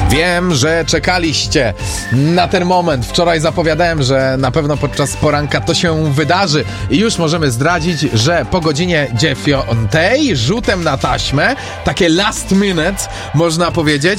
Wiem, że czekaliście na ten moment. Wczoraj zapowiadałem, że na pewno podczas poranka to się wydarzy i już możemy zdradzić, że po godzinie 9 rzutem na taśmę, takie last minute można powiedzieć,